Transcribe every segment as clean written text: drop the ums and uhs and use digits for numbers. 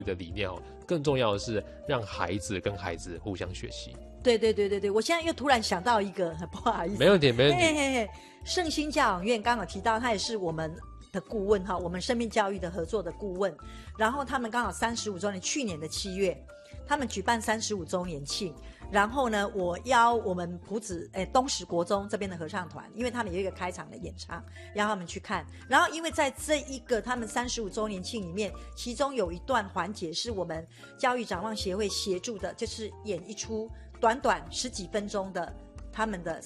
的理念哦，更重要的是让孩子跟孩子互相学习。 对，我现在又突然想到一个，不好意思， 没问题，没问题。 嘿嘿嘿，圣心教养院刚好提到，他也是我们的顾问哈，我们生命教育的合作的顾问。然后他们刚好35周年，去年的7月，他们举办35周年庆。然后呢，我邀我们埔子东石国中这边的合唱团，因为他们有一个开场的演唱，邀他们去看。然后因为在这一个他们35周年庆里面，其中有一段环节是我们教育展望协会协助的，就是演一出短短10几分钟的他们的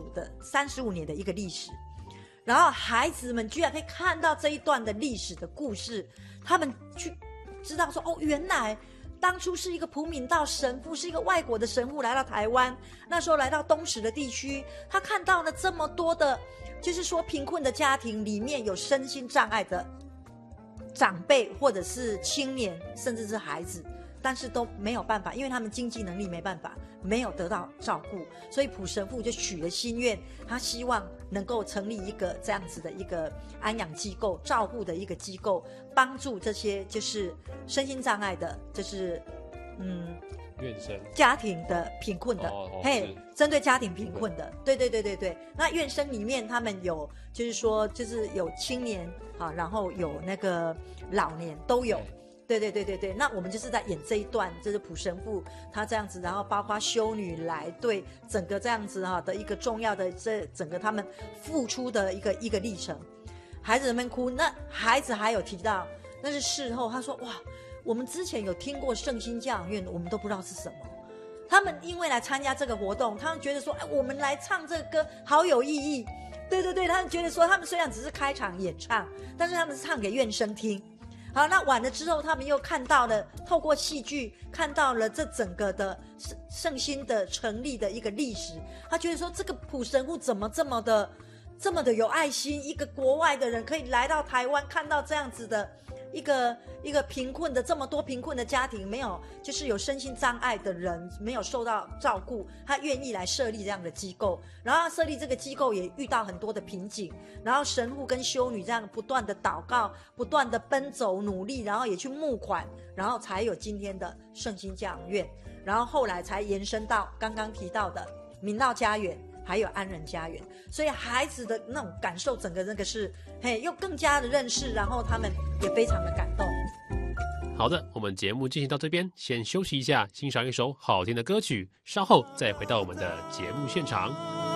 35年的一个历史。然后孩子们居然可以看到这一段的历史的故事，他们去知道说，哦，原来当初是一个普敏道神父，是一个外国的神父来到台湾，那时候来到东石的地区，他看到了这么多的，就是说贫困的家庭里面有身心障碍的长辈或者是青年，甚至是孩子，但是都没有办法，因为他们经济能力没办法，没有得到照顾，所以普神父就许了心愿，他希望能够成立一个这样子的一个安养机构，照顾的一个机构，帮助这些就是身心障碍的，就是院生家庭的贫困的，嘿，针对家庭贫困的，对。那院生里面他们有，就是说，就是有青年啊，然后有那个老年都有。对，那我们就是在演这一段，就是普神父他这样子，然后包括修女来对整个这样子哈的一个重要的这整个他们付出的一个历程，孩子们哭，那孩子还有提到，那是事后他说哇，我们之前有听过圣心教养院，我们都不知道是什么。他们因为来参加这个活动，他们觉得说，哎，我们来唱这个歌好有意义。对，他们觉得说，他们虽然只是开场演唱，但是他们是唱给院生听。好，那完了之后，他们又看到了，透过戏剧看到了这整个的圣心的成立的一个历史。他觉得说，这个普神父怎么这么的有爱心？一个国外的人可以来到台湾，看到这样子的一个贫困的这么多贫困的家庭，没有就是有身心障碍的人没有受到照顾，他愿意来设立这样的机构，然后他设立这个机构也遇到很多的瓶颈，然后神父跟修女这样不断的祷告，不断的奔走努力，然后也去募款，然后才有今天的圣心教养院，然后后来才延伸到刚刚提到的明道家园还有安仁家园，所以孩子的那种感受，整个那个是又更加的认识，然后他们也非常的感动。 好的，我们节目进行到这边，先休息一下，欣赏一首好听的歌曲，稍后再回到我们的节目现场。